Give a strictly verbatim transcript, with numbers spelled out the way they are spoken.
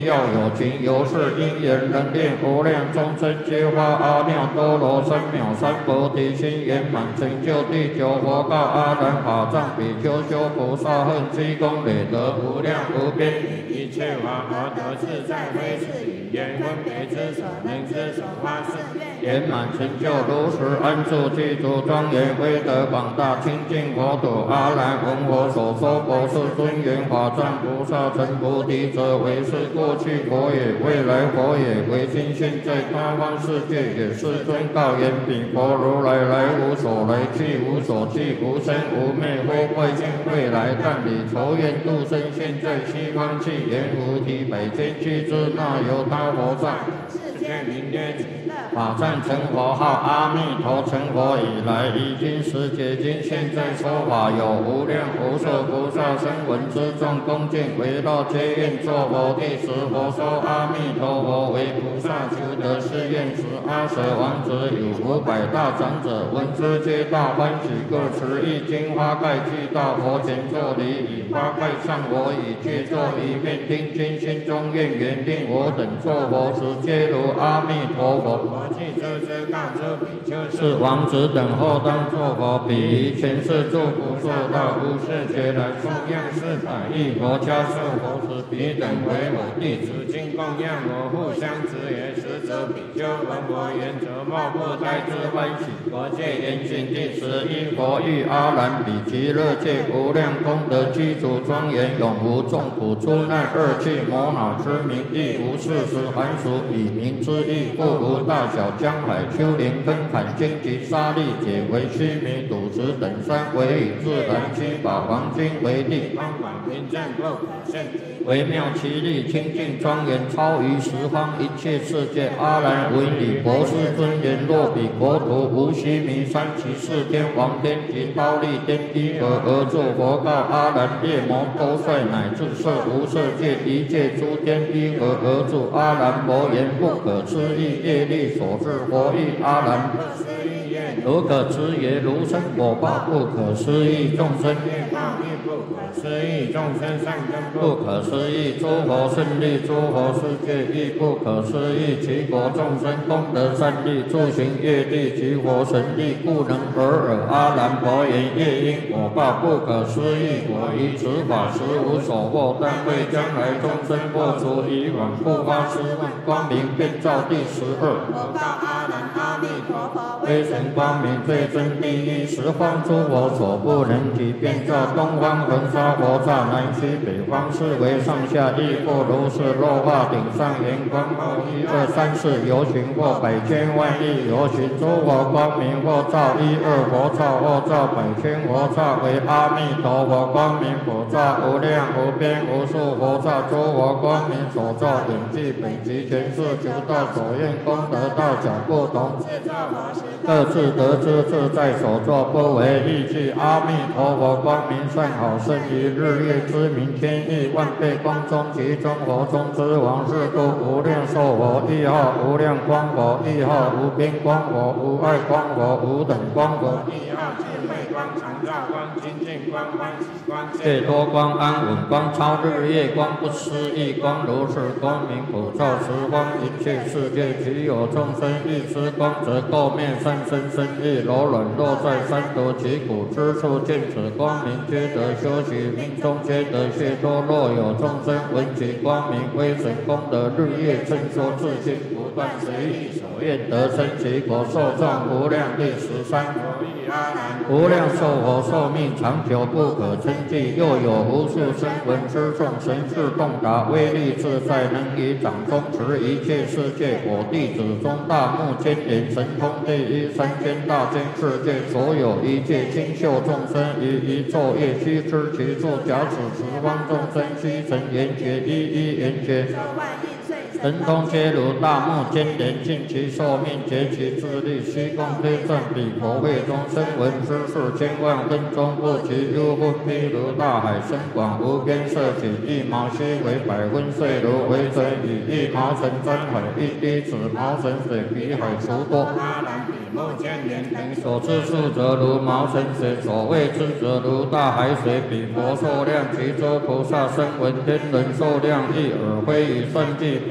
要有情有事因缘能令无量众生皆发阿耨多罗三藐三菩提心圆满成就第九佛告阿难法藏比丘修菩萨恨积功累德无量无边，一切法而得自在非是语言分别之所能之所发是圆满成就如实安住具足庄严威德广大清净佛土。阿难闻我所说佛是尊严法藏菩萨成菩提者，为是过去佛也，未来佛也，为今现在他方世界也。世尊告言：彼佛如来来无所来，去无所去，无生无灭，非怪现未来。但以仇怨度生，现在西方去，言无体百千俱之，那由他佛在世间名曰法藏成佛号阿弥陀。成佛以来，已经十劫经，现在说法有无量无数菩萨声闻之众，恭敬围绕皆愿作佛。第十佛说阿弥陀佛为菩萨求得是愿时，阿舍王子有五百大长者，闻之皆大欢喜，各持一经花盖具到佛前作礼，以花盖上我以具作一面，听经心中愿缘令我等作佛时，皆如阿弥陀佛。我既知之告知比丘是王子等后当作佛，彼于前世诸不受到无世劫来供养四百亿佛家受佛时，彼等为我弟子，今供养我互相执言。实则比丘闻佛言者，莫不待之欢喜。佛戒严行第十一佛欲阿难比极乐界无量功德具足庄严，永无众苦出难恶趣魔恼之名，亦无事实含俗以名之意，故无大小江海丘陵根坎荆棘沙砾解为须弥赌石等山，为以自然七宝黄金为地，方广平正不可胜，微妙其力清净庄严，超于十方一切世界。阿难闻彼博士尊言：若彼国土无须弥山，其四天王天及忉利天依何而作佛告阿难：夜魔多帅乃至色无色界一切诸天依何而作？阿难佛言：不可思议业力所致。佛欲阿难如可知也，如生果报不可思议，众生业报亦不可思议，众生善根不可思议，诸佛胜利诸佛世界亦不可思议，其国众生功德善利，诸行业力及佛神力，故能尔尔。阿难佛言：业因果报不可思议，我于此法实无所获，但为将来众生破除以往不发失望，光明遍照第十二。我告阿难：阿弥陀佛为神光明最真第一，十方诸佛所不能及，遍照东方恒沙佛刹，南西北方四维上下亦复如是。若化顶上圆光，后一二三四游行，或百千万亿游行，诸佛光明或照一二佛刹，或照百千佛刹，为阿弥陀佛光明普照，无量无边无数佛刹，诸佛光明所照永具本集前世求道所愿功德大小不同，各自得知自在所作，不为异句。阿弥陀佛光明善好，胜于日月之明，千亿万倍光中，其中佛中之王是故无量寿佛，一号无量光佛，一号无边光佛，无碍光佛，无等光佛，一号智慧光、常照光、清净光、欢喜光、解脱光、安稳光、超日月光、不思议光，如是光明普照十方一切世界。其有众生欲知光，则垢面善身身意柔软，若在三途其苦之处，见此光明，皆得修习，命中皆得解脱。若有众生闻其光明威神功德，日夜称说自心，不断随意所愿得生其国，寿壮无量。第十三佛欲阿难：无量寿佛寿命长久，不可称计，又有无数声闻之众，神智洞达，威力自在，能以掌中持一切世界。我弟子中大目犍连，神通第一，三千大千世界所有一切清秀众生，于一昼夜悉知其处，假使十方众生悉成圆觉，一一圆觉， 神通皆如大木，坚连尽其寿命，竭其智力，虚空非正，彼佛会中生闻之事，千万分钟不及，幽魂譬如大海深广无边，色起一毛须为百分岁如为水，以一毛成真海，一滴子毛成水，比海除多。阿难比目千年等所知数则如毛成水，所谓之则如大海水，比佛寿量及诸菩萨声闻天人寿量亦尔非以圣地。